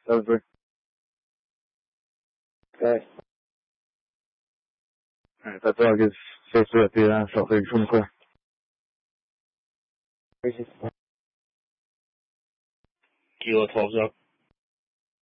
7-3. Okay. Alright, that dog is safely at the South Lake from the clear. Appreciate it. Kilo 12's up.